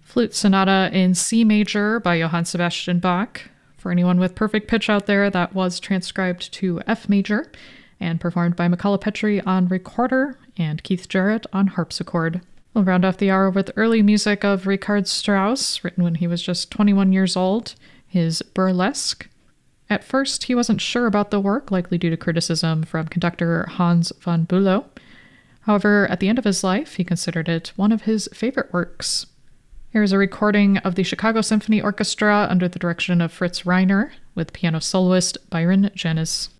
Flute Sonata in C major by Johann Sebastian Bach. For anyone with perfect pitch out there, that was transcribed to F major and performed by Michala Petri on recorder and Keith Jarrett on harpsichord. We'll round off the hour with early music of Richard Strauss, written when he was just 21 years old, his Burlesque. At first, he wasn't sure about the work, likely due to criticism from conductor Hans von Bülow. However, at the end of his life, he considered it one of his favorite works. Here's a recording of the Chicago Symphony Orchestra under the direction of Fritz Reiner with piano soloist Byron Janis.